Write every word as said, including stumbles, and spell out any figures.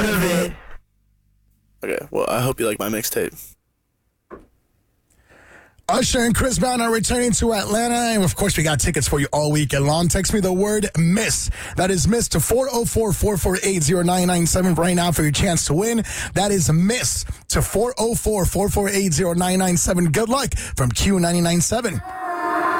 part of it. Okay, well, I hope you like my mixtape. Usher and Chris Brown are returning to Atlanta, and of course, we got tickets for you all weekend long. Text me the word MISS. That is MISS to four oh four, four four eight, oh nine nine seven right now for your chance to win. That is MISS to four oh four, four four eight, oh nine nine seven. Good luck from Q ninety-nine point seven.